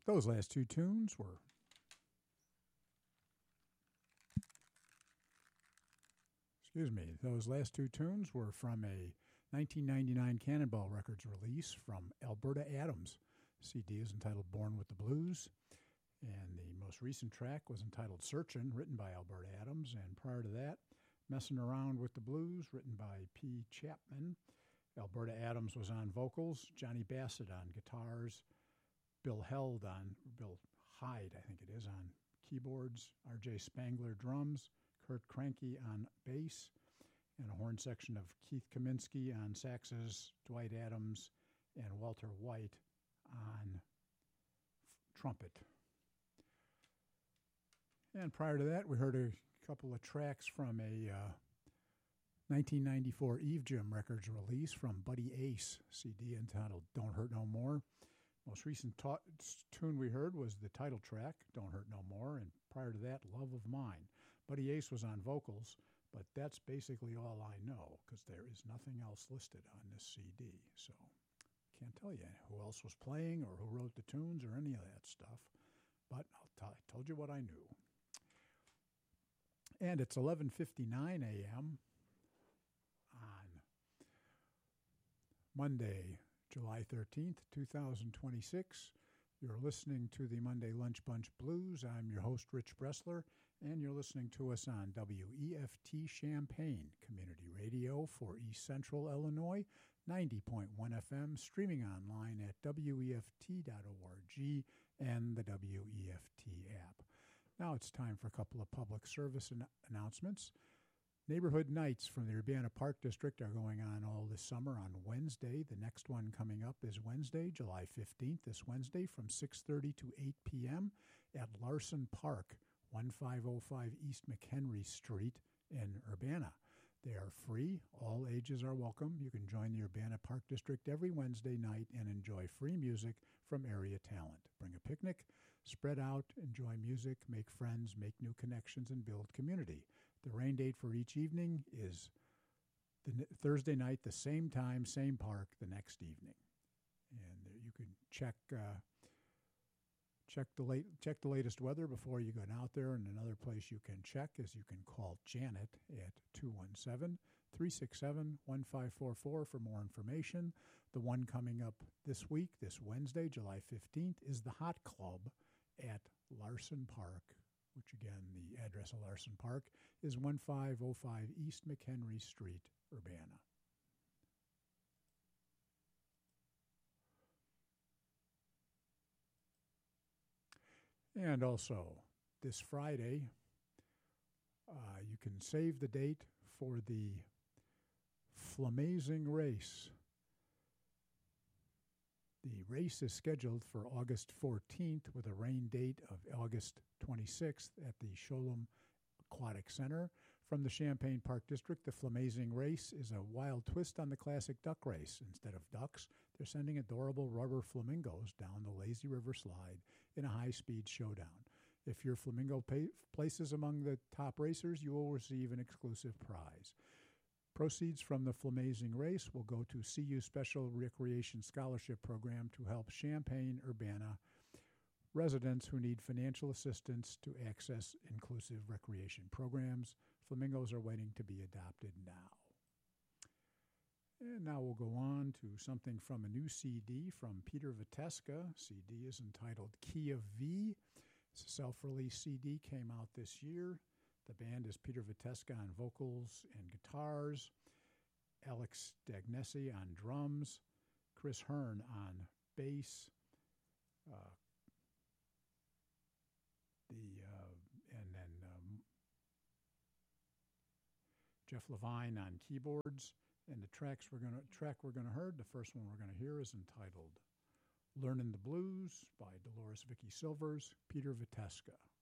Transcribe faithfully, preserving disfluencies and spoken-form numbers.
Those last two tunes were excuse me, those last two tunes were from a nineteen ninety-nine Cannonball Records release from Alberta Adams. C D is entitled Born with the Blues, and the most recent track was entitled Searchin', written by Alberta Adams, and prior to that, Messin' Around with the Blues, written by P. Chapman. Alberta Adams was on vocals, Johnny Bassett on guitars, Bill Held on, Bill Hyde, I think it is, on keyboards, R J Spangler drums, Kurt Kranke on bass, and a horn section of Keith Kaminsky on saxes, Dwight Adams, and Walter White on f- trumpet. And prior to that, we heard a couple of tracks from a uh, nineteen ninety-four Eve Jim Records release from Buddy Ace, C D entitled Don't Hurt No More. Most recent ta- tune we heard was the title track, Don't Hurt No More, and prior to that, Love of Mine. Buddy Ace was on vocals, but that's basically all I know because there is nothing else listed on this C D. So can't tell you who else was playing or who wrote the tunes or any of that stuff. But I'll t- I told you what I knew. And it's eleven fifty-nine a.m. on Monday, July thirteenth, twenty twenty-six. You're listening to the Monday Lunch Bunch Blues. I'm your host, Rich Bressler, and you're listening to us on W E F T Champaign Community Radio for East Central Illinois, ninety point one F M, streaming online at W E F T dot org and the W E F T app. Now it's time for a couple of public service an- announcements. Neighborhood nights from the Urbana Park District are going on all this summer on Wednesday. The next one coming up is Wednesday, July fifteenth, this Wednesday from six thirty to eight p.m. at Larson Park, fifteen oh five East McHenry Street in Urbana. They are free. All ages are welcome. You can join the Urbana Park District every Wednesday night and enjoy free music from area talent. Bring a picnic, spread out, enjoy music, make friends, make new connections, and build community. The rain date for each evening is the Thursday night, the same time, same park, the next evening. And you can check uh, check the late check the latest weather before you go out there. And another place you can check is you can call Janet at two one seven, three six seven, one five four four for more information. The one coming up this week, this Wednesday, July fifteenth, is the Hot Club at Larson Park, which again, the address of Larson Park is fifteen oh five East McHenry Street, Urbana. And also, this Friday, uh, you can save the date for the Flamazing Race. The race is scheduled for August fourteenth with a rain date of August twenty-sixth at the Sholem Aquatic Center. From the Champaign Park District, the Flamazing Race is a wild twist on the classic duck race. Instead of ducks, they're sending adorable rubber flamingos down the lazy river slide in a high-speed showdown. If your flamingo pay- places among the top racers, you will receive an exclusive prize. Proceeds from the Flamazing Race will go to C U Special Recreation Scholarship Program to help Champaign-Urbana residents who need financial assistance to access inclusive recreation programs. Flamingos are waiting to be adopted now. And now we'll go on to something from a new C D from Peter Viteska. C D is entitled Key of V. It's a self-release C D, came out this year. The band is Peter Viteska on vocals and guitars, Alex Dagnesi on drums, Chris Hearn on bass, uh, the uh, and then um, Jeff Levine on keyboards. And the tracks we're gonna track we're gonna hear. The first one we're gonna hear is entitled "Learning the Blues" by Dolores Vicky Silvers, Peter Viteska.